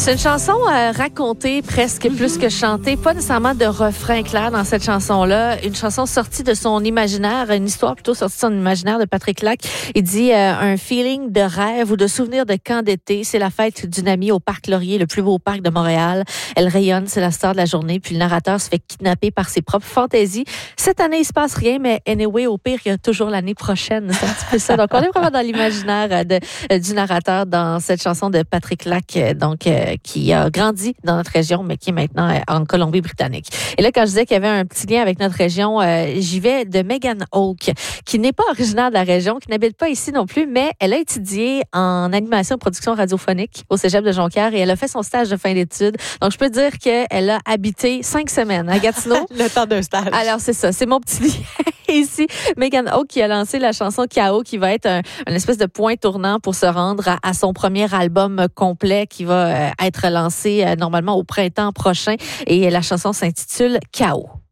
C'est une chanson racontée presque plus que chantée, pas nécessairement de refrain clair dans cette chanson-là. Une chanson sortie de son imaginaire, une histoire plutôt sortie de son imaginaire de Patrick Lac. Il dit un feeling de rêve ou de souvenir de camp d'été. C'est la fête d'une amie au Parc Laurier, le plus beau parc de Montréal. Elle rayonne, c'est la star de la journée. Puis le narrateur se fait kidnapper par ses propres fantaisies. Cette année, il se passe rien, mais anyway, au pire, il y a toujours l'année prochaine. C'est un petit peu ça. Donc, on est vraiment dans l'imaginaire du narrateur dans cette chanson de Patrick Lac, qui a grandi dans notre région, mais qui est maintenant en Colombie-Britannique. Et là, quand je disais qu'il y avait un petit lien avec notre région, j'y vais de Megan Oak, qui n'est pas originaire de la région, qui n'habite pas ici non plus, mais elle a étudié en animation et production radiophonique au Cégep de Jonquière et elle a fait son stage de fin d'études. Donc, je peux dire qu'elle a habité 5 semaines à Gatineau. Le temps d'un stage. Alors, c'est ça. C'est mon petit lien ici. Megan Oak qui a lancé la chanson Chaos, qui va être une espèce de point tournant pour se rendre à son premier album complet qui va être lancé normalement au printemps prochain. Et la chanson s'intitule Chaos.